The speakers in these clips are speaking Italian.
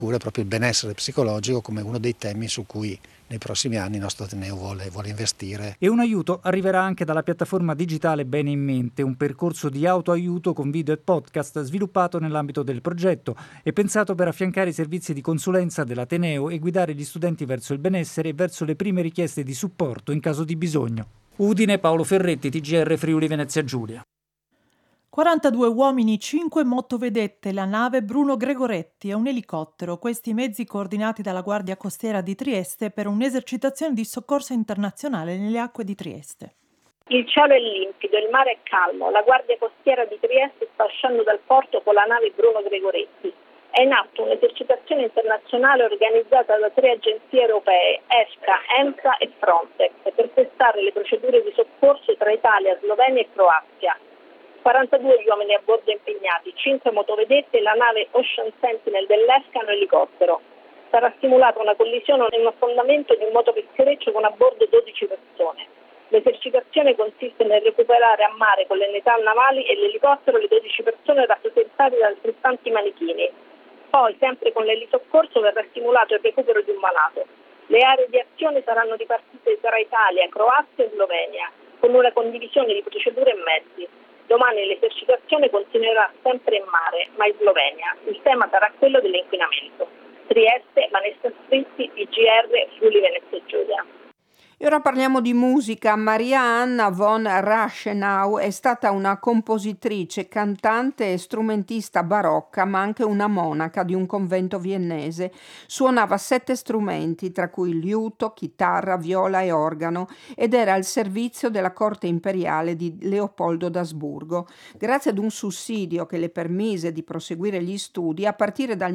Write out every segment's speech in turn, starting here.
proprio il benessere psicologico come uno dei temi su cui nei prossimi anni il nostro Ateneo vuole investire. E un aiuto arriverà anche dalla piattaforma digitale Bene in Mente, un percorso di autoaiuto con video e podcast sviluppato nell'ambito del progetto e pensato per affiancare i servizi di consulenza dell'Ateneo e guidare gli studenti verso il benessere e verso le prime richieste di supporto in caso di bisogno. Udine, Paolo Ferretti, TGR Friuli Venezia Giulia. 42 uomini, 5 motovedette, la nave Bruno Gregoretti e un elicottero, questi mezzi coordinati dalla Guardia Costiera di Trieste per un'esercitazione di soccorso internazionale nelle acque di Trieste. Il cielo è limpido, il mare è calmo, la Guardia Costiera di Trieste sta uscendo dal porto con la nave Bruno Gregoretti. È in atto un'esercitazione internazionale organizzata da 3 agenzie europee, EFCA, EMSA e Frontex, per testare le procedure di soccorso tra Italia, Slovenia e Croazia. 42 gli uomini a bordo impegnati, 5 motovedette e la nave Ocean Sentinel dell'EFCA e un elicottero. Sarà simulata una collisione e un affondamento di un motopeschereccio con a bordo 12 persone. L'esercitazione consiste nel recuperare a mare con le unità navali e l'elicottero le 12 persone rappresentate da altrettanti manichini. Poi, sempre con l'elisoccorso, verrà simulato il recupero di un malato. Le aree di azione saranno ripartite tra Italia, Croazia e Slovenia, con una condivisione di procedure e mezzi. Domani l'esercitazione continuerà sempre in mare, ma in Slovenia. Il tema sarà quello dell'inquinamento. Trieste, Vanessa Stritti, TGR, Friuli Venezia Giulia. E ora parliamo di musica. Maria Anna von Rathenau è stata una compositrice, cantante e strumentista barocca, ma anche una monaca di un convento viennese. Suonava 7 strumenti, tra cui liuto, chitarra, viola e organo, ed era al servizio della corte imperiale di Leopoldo d'Asburgo. Grazie ad un sussidio che le permise di proseguire gli studi, a partire dal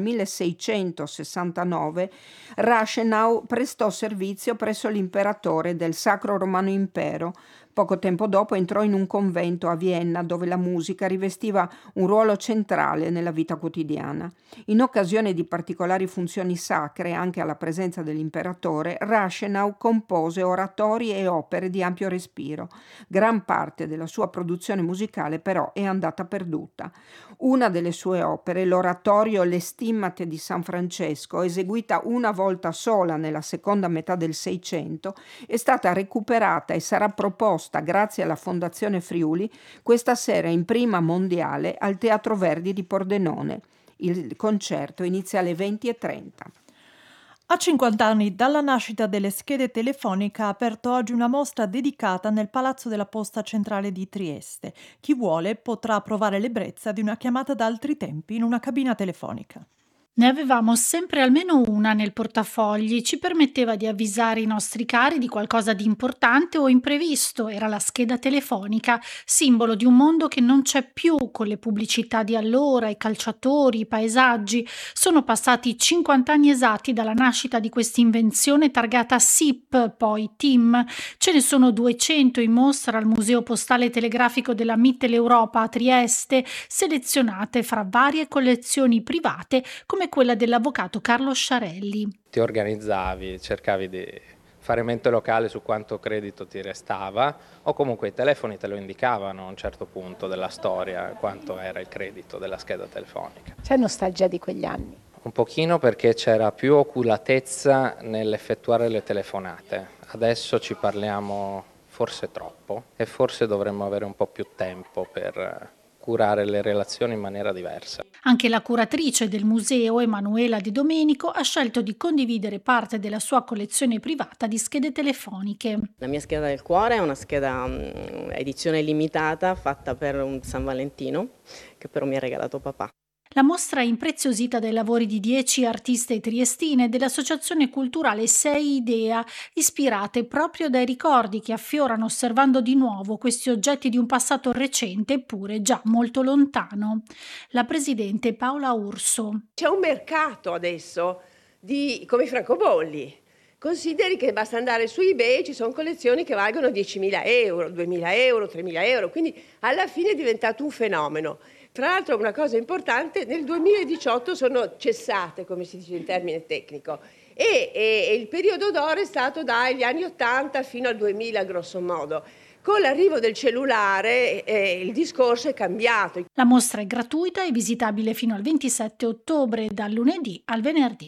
1669 Rathenau prestò servizio presso l'imperatore del Sacro Romano Impero. Poco tempo dopo entrò in un convento a Vienna dove la musica rivestiva un ruolo centrale nella vita quotidiana. In occasione di particolari funzioni sacre, anche alla presenza dell'imperatore, Rathenau compose oratori e opere di ampio respiro. Gran parte della sua produzione musicale però è andata perduta. Una delle sue opere, l'oratorio Le Stimmate di San Francesco, eseguita una volta sola nella seconda metà del Seicento, è stata recuperata e sarà proposta grazie alla Fondazione Friuli questa sera in prima mondiale al Teatro Verdi di Pordenone. Il concerto inizia alle 20:30. A 50 anni dalla nascita delle schede telefoniche ha aperto oggi una mostra dedicata nel Palazzo della Posta Centrale di Trieste. Chi vuole potrà provare l'ebbrezza di una chiamata da altri tempi in una cabina telefonica. Ne avevamo sempre almeno una nel portafogli, ci permetteva di avvisare i nostri cari di qualcosa di importante o imprevisto, era la scheda telefonica, simbolo di un mondo che non c'è più con le pubblicità di allora, i calciatori, i paesaggi. Sono passati 50 anni esatti dalla nascita di questa invenzione targata SIP, poi TIM. Ce ne sono 200 in mostra al Museo Postale Telegrafico della Mitteleuropa a Trieste, selezionate fra varie collezioni private come quella dell'avvocato Carlo Sciarelli. Ti organizzavi, cercavi di fare mente locale su quanto credito ti restava o comunque i telefoni te lo indicavano a un certo punto della storia quanto era il credito della scheda telefonica. C'è nostalgia di quegli anni? Un pochino perché c'era più oculatezza nell'effettuare le telefonate. Adesso ci parliamo forse troppo e forse dovremmo avere un po' più tempo per curare le relazioni in maniera diversa. Anche la curatrice del museo, Emanuela Di Domenico, ha scelto di condividere parte della sua collezione privata di schede telefoniche. La mia scheda del cuore è una scheda edizione limitata fatta per un San Valentino che però mi ha regalato papà. La mostra è impreziosita dai lavori di 10 artiste triestine dell'associazione culturale Sei Idea, ispirate proprio dai ricordi che affiorano osservando di nuovo questi oggetti di un passato recente eppure già molto lontano. La presidente Paola Urso. C'è un mercato adesso come i francobolli. Consideri che basta andare su eBay, ci sono collezioni che valgono 10.000 euro, 2.000 euro, 3.000 euro, quindi alla fine è diventato un fenomeno. Tra l'altro una cosa importante, nel 2018 sono cessate, come si dice in termine tecnico, e il periodo d'oro è stato dagli anni 80 fino al 2000 grosso modo. Con l'arrivo del cellulare il discorso è cambiato. La mostra è gratuita e visitabile fino al 27 ottobre, dal lunedì al venerdì.